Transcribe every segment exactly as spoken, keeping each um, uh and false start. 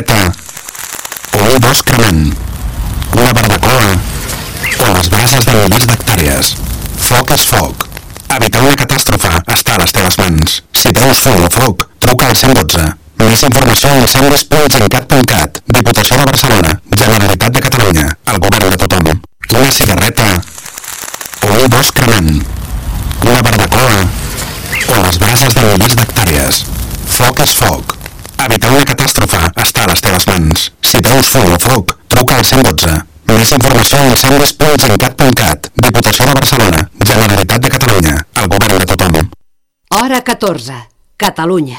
cigarreta, o un bosc cremant, una barbacoa, o les brases de milers d'hectàrees. Foc és foc. Evitar una catàstrofe està a les teves mans. Si veus fum o foc, truca al cent dotze. Més informació a incendis punt gencat punt cat. Diputació de Barcelona, Generalitat de Catalunya, el govern de tothom. Una cigarreta, o un bosc cremant, una barbacoa, o les brases de milers d'hectàrees. Foc és foc. Evitar una catàstrofe està a les teves mans. Si veus fum o foc, truca al cent dotze. Més informació a incendis punt gencat punt cat. Diputació de Barcelona, Generalitat de Catalunya, el govern de tothom. Hora catorze. Catalunya.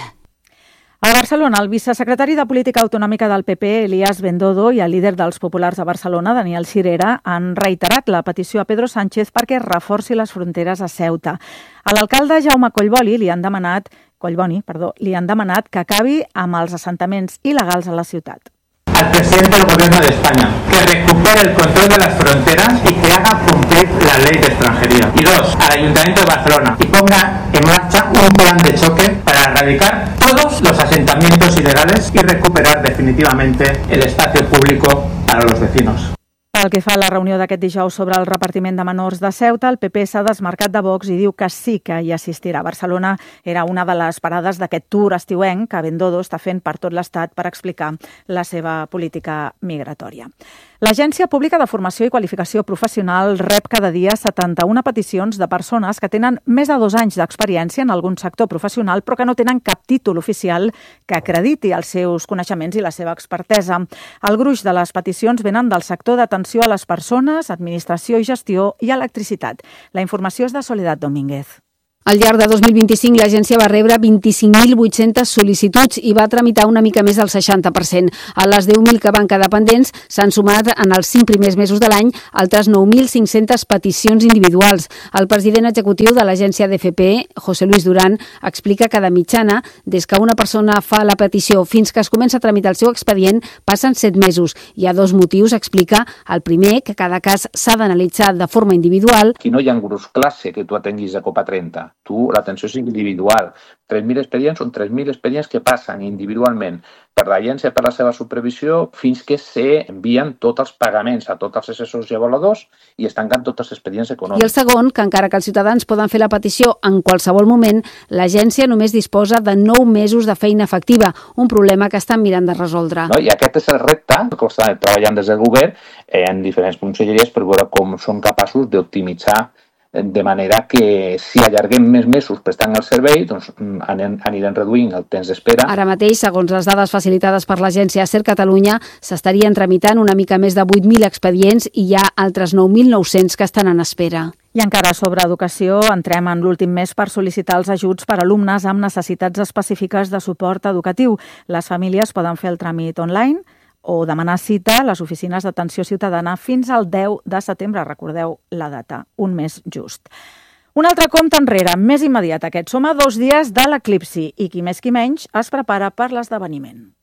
A Barcelona, el vicesecretari de Política Autonòmica del P P, Elías Bendodo, i el líder dels populars de Barcelona, Daniel Sirera, han reiterat la petició a Pedro Sánchez perquè reforci les fronteres a Ceuta. A l'alcalde Jaume Collboni li han demanat, Collboni, perdó, li han demanat que acabi amb els assentaments il·legals a la ciutat. Al presidente del Gobierno de España que recupere el control de las fronteras y que haga cumplir la ley de extranjería. Y dos, al Ayuntamiento de Barcelona y ponga en marcha un plan de choque para erradicar todos los asentamientos ilegales y recuperar definitivamente el espacio público para los vecinos. Pel que fa a la reunió d'aquest dijous sobre el repartiment de menors de Ceuta, el P P s'ha desmarcat de Vox i diu que sí que hi assistirà. Barcelona era una de les parades d'aquest tour estiuenc que Bendodo està fent per tot l'Estat per explicar la seva política migratòria. L'Agència Pública de Formació i Qualificació Professional rep cada dia setanta-una peticions de persones que tenen més de dos anys d'experiència en algun sector professional però que no tenen cap títol oficial que acrediti els seus coneixements i la seva expertesa. El gruix de les peticions venen del sector d'atenció a les persones, administració i gestió i electricitat. La informació és de Soledad Domínguez. Al llarg de dos mil vint-i-cinc, l'agència va rebre vint-i-cinc mil vuit-centes sol·licituds i va tramitar una mica més del seixanta per cent. A les deu mil que van quedar pendents s'han sumat en els cinc primers mesos de l'any altres nou mil cinc-centes peticions individuals. El president executiu de l'agència d'F P, José Luis Durán, explica que de mitjana, des que una persona fa la petició fins que es comença a tramitar el seu expedient, passen set mesos. Hi ha dos motius, explica. El primer, que cada cas s'ha d'analitzar de forma individual. Aquí no hi ha un gruix classe que tu atenguis a Copa trenta. Tu, l'atenció és individual. tres mil expedients són tres mil expedients que passen individualment per l'agència per la seva supervisió fins que s'envien tots els pagaments a tots els assessors i avaluadors i es tanquen tots els expedients econòmics. I el segon, que encara que els ciutadans poden fer la petició en qualsevol moment, l'agència només disposa de nou mesos de feina efectiva, un problema que estan mirant de resoldre. No? I aquest és el repte que estan treballant des del govern en diferents conselleries per veure com són capaços d'optimitzar de manera que si allarguem més mesos prestant el servei, doncs anirem reduint el temps d'espera. Ara mateix, segons les dades facilitades per l'agència Ser Catalunya, s'estarien tramitant una mica més de vuit mil expedients i hi ha altres nou mil nou-cents que estan en espera. I encara sobre educació, entrem en l'últim mes per sol·licitar els ajuts per a alumnes amb necessitats específiques de suport educatiu. Les famílies poden fer el tràmit online o demanar cita a les oficines d'atenció ciutadana fins al deu de setembre. Recordeu la data, un mes just. Un altre compte enrere, més immediat aquest. Som a dos dies de l'eclipsi i qui més qui menys es prepara per l'esdeveniment.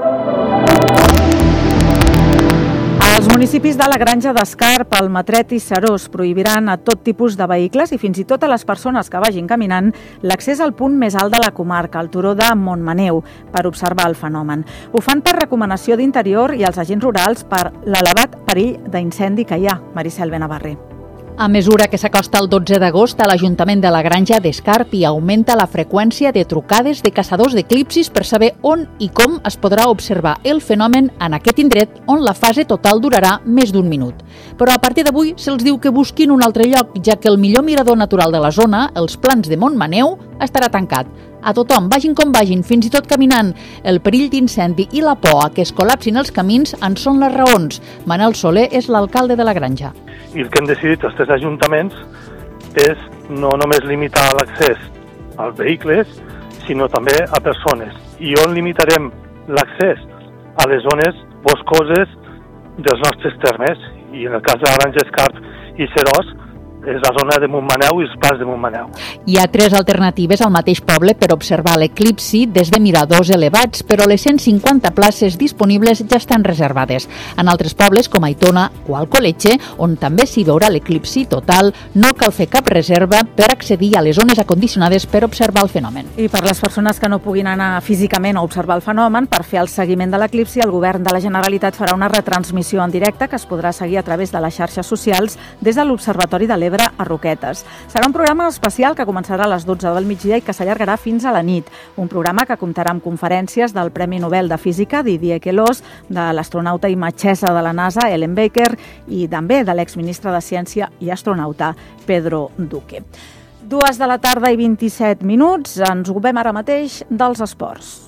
Els municipis de la Granja d'Escarp, Almatret i Seròs prohibiran a tot tipus de vehicles i fins i tot a les persones que vagin caminant l'accés al punt més alt de la comarca, el turó de Montmaneu, per observar el fenomen. Ho fan per recomanació d'Interior i els agents rurals per l'elevat perill d'incendi que hi ha. Maricel Benavarri. A mesura que s'acosta el dotze d'agost, a l'Ajuntament de la Granja d'Escarp hi augmenta la freqüència de trucades de caçadors d'eclipsis per saber on i com es podrà observar el fenomen en aquest indret on la fase total durarà més d'un minut. Però a partir d'avui se'ls diu que busquin un altre lloc, ja que el millor mirador natural de la zona, els Plans de Montmaneu, estarà tancat. A tothom, vagin com vagin, fins i tot caminant. El perill d'incendi i la por a que es col·lapsin els camins en són les raons. Manel Soler és l'alcalde de la Granja. I el que hem decidit els tres ajuntaments és no només limitar l'accés als vehicles, sinó també a persones. I on limitarem l'accés? A les zones boscoses dels nostres termes. I en el cas de la Granja Escarp i Seròs, és la zona de Montmaneu i els Plans de Montmaneu. Hi ha tres alternatives al mateix poble per observar l'eclipsi des de miradors elevats, però les cent cinquanta places disponibles ja estan reservades. En altres pobles, com Aitona o Alcoletge, on també s'hi veurà l'eclipsi total, no cal fer cap reserva per accedir a les zones acondicionades per observar el fenomen. I per les persones que no puguin anar físicament a observar el fenomen, per fer el seguiment de l'eclipsi, el govern de la Generalitat farà una retransmissió en directe que es podrà seguir a través de les xarxes socials des de l'Observatori de l'Ebre a Roquetes. Serà un programa especial que començarà a les dotze del migdia i que s'allargarà fins a la nit. Un programa que comptarà amb conferències del Premi Nobel de Física Didier Queloz, de l'astronauta i metgessa de la NASA Ellen Baker i també de l'exministre de Ciència i astronauta Pedro Duque. Dues de la tarda i vint-i-set minuts. Ens ocupem ara mateix dels esports.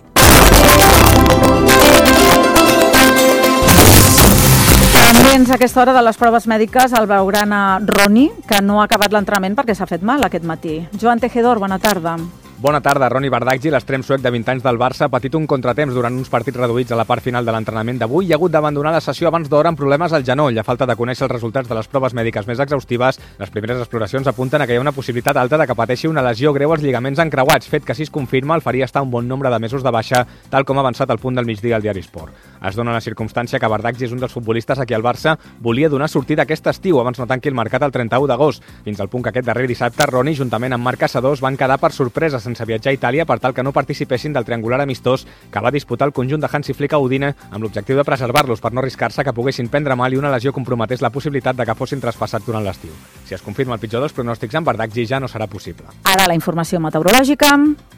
Pendents a aquesta hora de les proves mèdiques el veuran a Roni, que no ha acabat l'entrenament perquè s'ha fet mal aquest matí. Joan Tejedor, bona tarda. Bona tarda. Roni Bardghji, l'extrem suec de vint anys del Barça, ha patit un contratemps durant uns partits reduïts a la part final de l'entrenament d'avui i ha hagut d'abandonar la sessió abans d'hora amb problemes al genoll. A falta de conèixer els resultats de les proves mèdiques més exhaustives, les primeres exploracions apunten a que hi ha una possibilitat alta de que pateixi una lesió greu als lligaments encreuats, fet que si es confirma el faria estar un bon nombre de mesos de baixa, tal com ha avançat al punt del migdia al diari Sport. Es dona la circumstància que Bardghji és un dels futbolistes a qui el Barça volia donar sortida aquest estiu abans no tanqui el mercat el trenta-u d'agost. Fins al punt que aquest darrer dissabte, Roni, juntament amb Marc Caçadors, van quedar per sorpresa sense viatjar a Itàlia per tal que no participessin del triangular amistós que va disputar el conjunt de Hansi Flick a Udine amb l'objectiu de preservar-los per no arriscar-se que poguessin prendre mal i una lesió comprometés la possibilitat de que fossin traspassats durant l'estiu. Si es confirma el pitjor dels pronòstics en Bardghji ja no serà possible. Ara la informació meteorològica.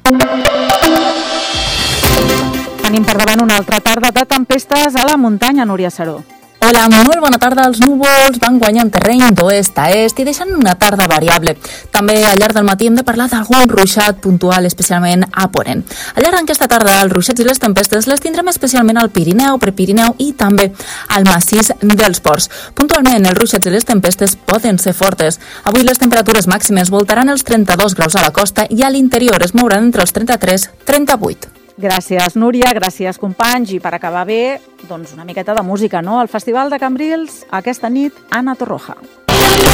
Tenim per davant una altra tarda de tempestes a la muntanya, Núria Saró. Hola, molt bona tarda. Els núvols van guanyant terreny d'oest a est i deixant una tarda variable. També al llarg del matí hem de parlar d'algun ruixat puntual, especialment a Ponent. Al llarg d'aquesta tarda, els ruixats i les tempestes les tindrem especialment al Pirineu, Prepirineu i també al massís dels Ports. Puntualment, els ruixats i les tempestes poden ser fortes. Avui les temperatures màximes voltaran els trenta-dos graus a la costa i a l'interior es mouran entre els trenta-tres i trenta-vuit. Gràcies, Núria, gràcies, companys. I per acabar bé, doncs una miqueta de música, no? El Festival de Cambrils, aquesta nit, Ana Torroja.